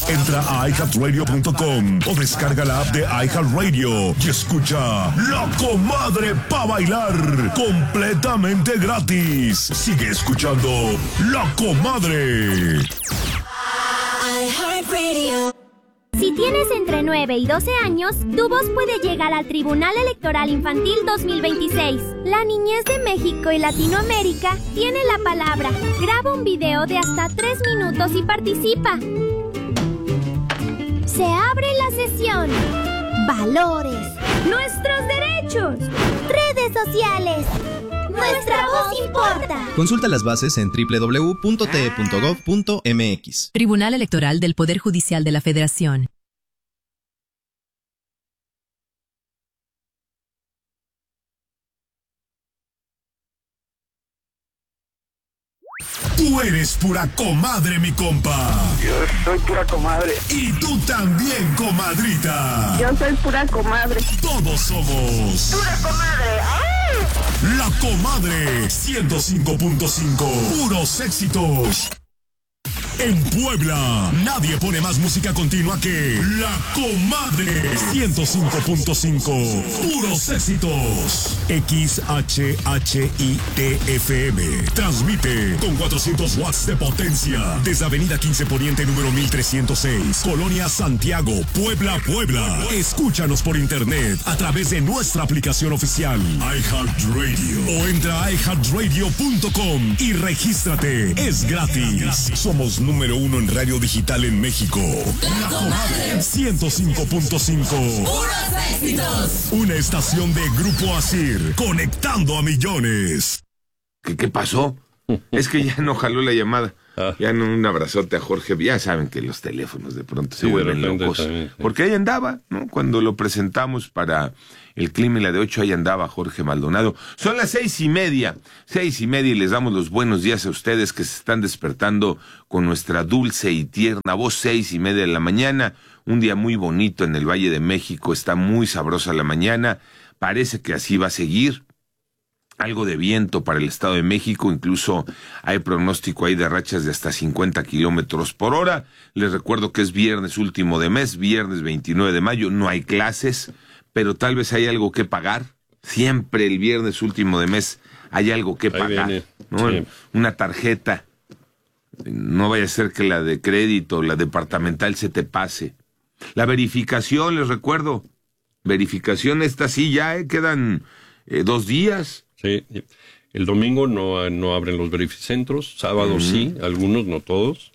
Entra a iHeartRadio.com o descarga la app de iHeartRadio y escucha La Comadre pa' bailar completamente gratis. Sigue escuchando La Comadre. iHeartRadio. Si tienes entre 9 y 12 años, tu voz puede llegar al Tribunal Electoral Infantil 2026. La niñez de México y Latinoamérica tiene la palabra. Graba un video de hasta 3 minutos y participa. Se abre la sesión. Valores. Nuestros derechos. Redes sociales. Nuestra voz importa. Consulta las bases en www.te.gov.mx. Tribunal Electoral del Poder Judicial de la Federación. Tú eres pura comadre, mi compa. Yo soy pura comadre. Y tú también, comadrita. Yo soy pura comadre. Todos somos ¡Pura comadre! ¡Ay! La Comadre 105.5. Puros éxitos. En Puebla, nadie pone más música continua que La Comadre 105.5. Puros éxitos. XHHITFM. Transmite con 400 watts de potencia desde Avenida 15 Poniente número 1306, Colonia Santiago, Puebla, Puebla. Escúchanos por internet a través de nuestra aplicación oficial iHeartRadio o entra a iHeartRadio.com y regístrate. Es gratis. Somos número 1 en radio digital en México. La Comadre 105.5. ¡Puros éxitos! Una estación de Grupo Asir, conectando a millones. ¿Qué pasó? Es que ya no jaló la llamada. Ya no, un abrazote a Jorge. Ya saben que los teléfonos de pronto se vuelven locos. También, sí. Porque ahí andaba, ¿no? Cuando lo presentamos para el clima y la de 8, ahí andaba Jorge Maldonado. Son las 6:30. 6:30 y les damos los buenos días a ustedes que se están despertando con nuestra dulce y tierna voz. 6:30 de la mañana. Un día muy bonito en el Valle de México. Está muy sabrosa la mañana. Parece que así va a seguir. Algo de viento para el Estado de México, incluso hay pronóstico ahí de rachas de hasta 50 kilómetros por hora. Les recuerdo que es viernes último de mes, viernes 29 de mayo, no hay clases, pero tal vez hay algo que pagar. Siempre el viernes último de mes hay algo que pagar, ¿no? Sí. Una tarjeta, no vaya a ser que la de crédito, la departamental se te pase. La verificación, les recuerdo, verificación esta sí ya, quedan 2 días. Sí, el domingo no abren los verificentros, sábado sí, algunos, no todos.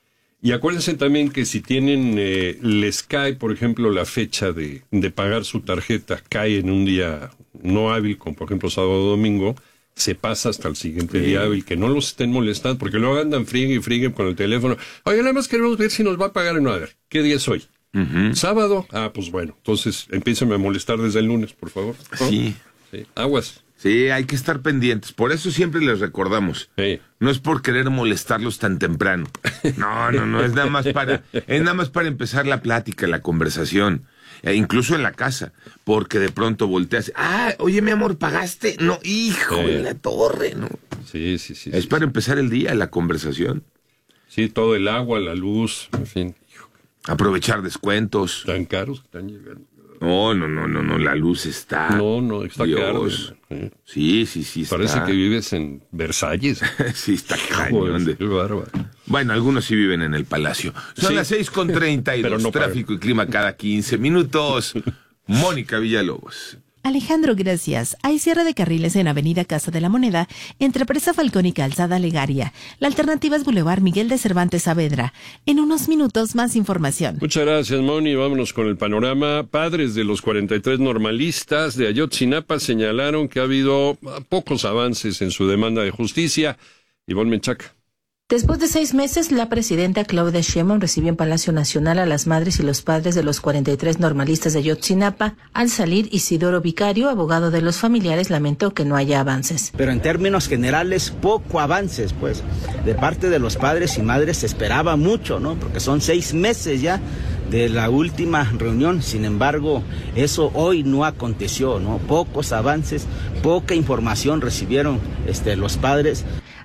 Y acuérdense también que si tienen, les cae, por ejemplo, la fecha de pagar su tarjeta, cae en un día no hábil, como por ejemplo sábado o domingo, se pasa hasta el siguiente día hábil, que no los estén molestando, porque luego andan friegue con el teléfono. Oye, nada más queremos ver si nos va a pagar o no. A ver, ¿qué día es hoy? ¿Sábado? Ah, pues bueno, entonces empiecen a molestar desde el lunes, por favor, ¿no? Sí, aguas. Sí, hay que estar pendientes. Por eso siempre les recordamos. Sí. No es por querer molestarlos tan temprano. No, es nada más para empezar la plática, la conversación. Incluso en la casa. Porque de pronto volteas. Ah, oye, mi amor, ¿pagaste? No, hijo de la torre, ¿no? Sí. Es para empezar el día, la conversación. Sí, todo el agua, la luz, en fin. Aprovechar descuentos. Tan caros que están llegando. No, la luz está... No, está caro. Sí, Parece que vives en Versalles. Sí, está cañón. Qué bárbaro. Bueno, algunos sí viven en el Palacio. Son las 6:32, no tráfico y clima cada 15 minutos. Mónica Villalobos. Alejandro, gracias. Hay cierre de carriles en Avenida Casa de la Moneda, entre Presa Falcón y Calzada Legaria. La alternativa es Boulevard Miguel de Cervantes Saavedra. En unos minutos, más información. Muchas gracias, Moni. Vámonos con el panorama. Padres de los 43 normalistas de Ayotzinapa señalaron que ha habido pocos avances en su demanda de justicia. Ivonne Menchaca. Después de 6 meses, la presidenta Claudia Sheinbaum recibió en Palacio Nacional a las madres y los padres de los 43 normalistas de Ayotzinapa. Al salir, Isidoro Vicario, abogado de los familiares, lamentó que no haya avances. Pero en términos generales, poco avances, pues. De parte de los padres y madres se esperaba mucho, ¿no? Porque son 6 meses ya de la última reunión. Sin embargo, eso hoy no aconteció, ¿no? Pocos avances, poca información recibieron los padres.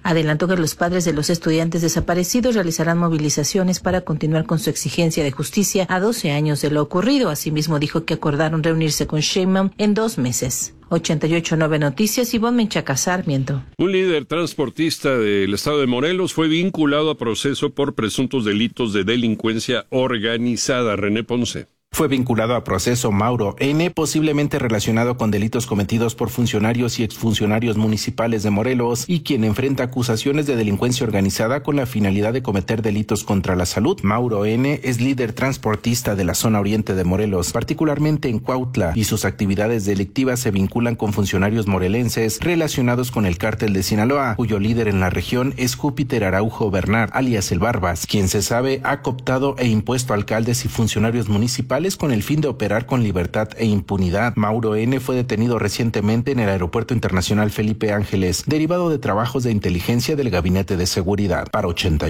Adelantó que los padres de los estudiantes desaparecidos realizarán movilizaciones para continuar con su exigencia de justicia a 12 años de lo ocurrido. Asimismo, dijo que acordaron reunirse con Sheinbaum en 2 meses. 88.9 Noticias, Ivonne Menchaca Sarmiento. Un líder transportista del estado de Morelos fue vinculado a proceso por presuntos delitos de delincuencia organizada. René Ponce. Fue vinculado a proceso Mauro N., posiblemente relacionado con delitos cometidos por funcionarios y exfuncionarios municipales de Morelos, y quien enfrenta acusaciones de delincuencia organizada con la finalidad de cometer delitos contra la salud. Mauro N. es líder transportista de la zona oriente de Morelos, particularmente en Cuautla, y sus actividades delictivas se vinculan con funcionarios morelenses relacionados con el cártel de Sinaloa, cuyo líder en la región es Júpiter Araujo Bernard, alias el Barbas, quien se sabe ha cooptado e impuesto alcaldes y funcionarios municipales con el fin de operar con libertad e impunidad. Mauro N. fue detenido recientemente en el Aeropuerto Internacional Felipe Ángeles, derivado de trabajos de inteligencia del Gabinete de Seguridad. Para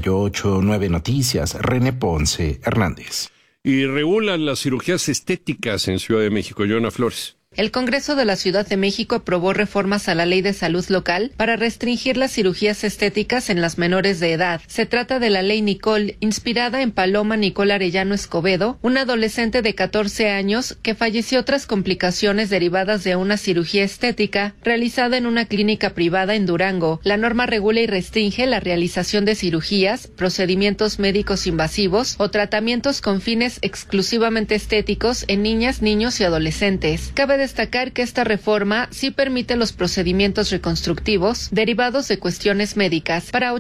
88.9 Noticias, René Ponce Hernández. Y regulan las cirugías estéticas en Ciudad de México. Joana Flores. El Congreso de la Ciudad de México aprobó reformas a la Ley de Salud Local para restringir las cirugías estéticas en las menores de edad. Se trata de la Ley Nicole, inspirada en Paloma Nicole Arellano Escobedo, una adolescente de 14 años que falleció tras complicaciones derivadas de una cirugía estética realizada en una clínica privada en Durango. La norma regula y restringe la realización de cirugías, procedimientos médicos invasivos o tratamientos con fines exclusivamente estéticos en niñas, niños y adolescentes. Cabe destacar que esta reforma sí permite los procedimientos reconstructivos derivados de cuestiones médicas. Para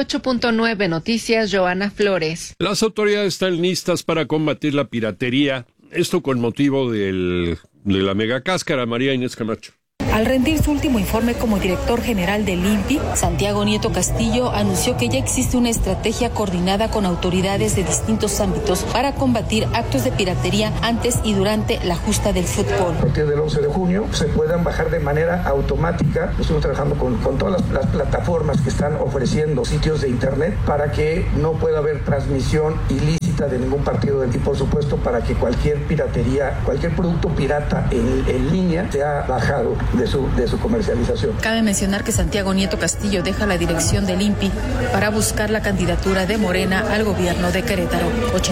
88.9 Noticias, Joana Flores. Las autoridades están listas para combatir la piratería, esto con motivo de la megacáscara. María Inés Camacho. Al rendir su último informe como director general del INPI, Santiago Nieto Castillo anunció que ya existe una estrategia coordinada con autoridades de distintos ámbitos para combatir actos de piratería antes y durante la justa del fútbol. A partir del 11 de junio se puedan bajar de manera automática. Estamos trabajando con todas las plataformas que están ofreciendo sitios de internet para que no pueda haber transmisión ilícita de ningún partido y por supuesto para que cualquier piratería, cualquier producto pirata en línea sea bajado de su comercialización. Cabe mencionar que Santiago Nieto Castillo deja la dirección del INPI para buscar la candidatura de Morena al gobierno de Querétaro.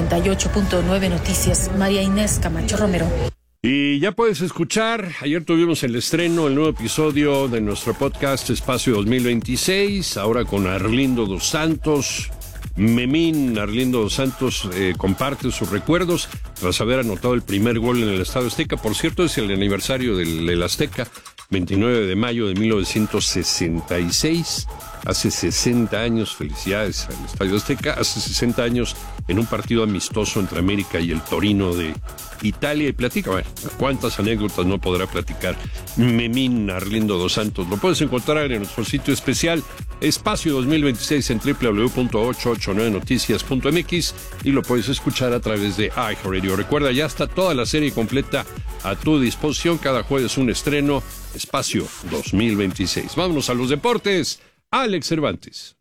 88.9 Noticias, María Inés Camacho Romero. Y ya puedes escuchar, ayer tuvimos el estreno, el nuevo episodio de nuestro podcast Espacio 2026, ahora con Arlindo Dos Santos. Memín Arlindo Dos Santos comparte sus recuerdos tras haber anotado el primer gol en el Estadio Azteca. Por cierto, es el aniversario del Azteca, 29 de mayo de 1966. Hace 60 años, felicidades al Estadio Azteca, hace 60 años en un partido amistoso entre América y el Torino de Italia. Y platica, bueno, cuántas anécdotas no podrá platicar Memín Arlindo Dos Santos. Lo puedes encontrar en nuestro sitio especial Espacio 2026 en www.889noticias.mx y lo puedes escuchar a través de iHeartRadio. Recuerda, ya está toda la serie completa a tu disposición. Cada jueves un estreno, Espacio 2026. Vámonos a los deportes. Alex Cervantes.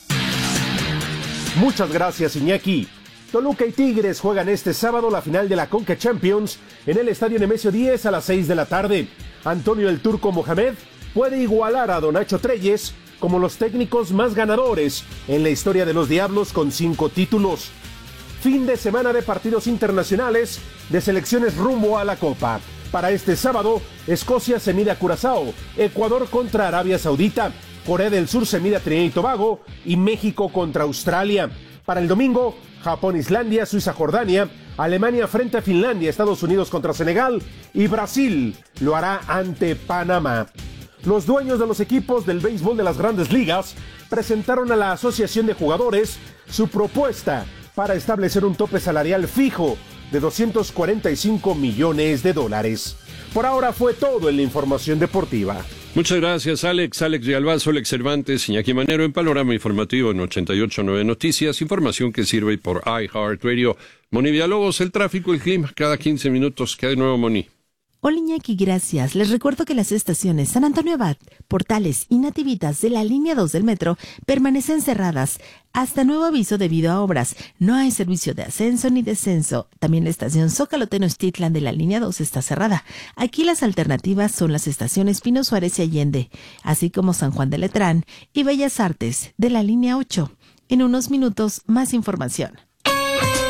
Muchas gracias, Iñaki. Toluca y Tigres juegan este sábado la final de la Conca Champions en el Estadio Nemesio 10 a las 6 de la tarde. Antonio el Turco Mohamed puede igualar a Don Nacho Treyes como los técnicos más ganadores en la historia de los Diablos con 5 títulos. Fin de semana de partidos internacionales de selecciones rumbo a la Copa. Para este sábado, Escocia se mide a Curazao, Ecuador contra Arabia Saudita, Corea del Sur se mide a Trinidad y Tobago y México contra Australia. Para el domingo, Japón, Islandia, Suiza, Jordania, Alemania frente a Finlandia, Estados Unidos contra Senegal y Brasil lo hará ante Panamá. Los dueños de los equipos del béisbol de las Grandes Ligas presentaron a la Asociación de Jugadores su propuesta para establecer un tope salarial fijo de $245 millones. Por ahora fue todo en la información deportiva. Muchas gracias, Alex. Alex Villalbazo, Alex Cervantes, Iñaki Manero en Panorama Informativo en 88.9 Noticias. Información que sirve por iHeartRadio. Moni Villalobos, el tráfico, el clima, cada 15 minutos. ¿Qué hay de nuevo, Moni? Hola Iñaki, gracias. Les recuerdo que las estaciones San Antonio Abad, Portales y Nativitas de la línea 2 del metro permanecen cerradas hasta nuevo aviso debido a obras. No hay servicio de ascenso ni descenso. También la estación Zócalo Tenochtitlan de la línea 2 está cerrada. Aquí las alternativas son las estaciones Pino Suárez y Allende, así como San Juan de Letrán y Bellas Artes de la línea 8. En unos minutos, más información.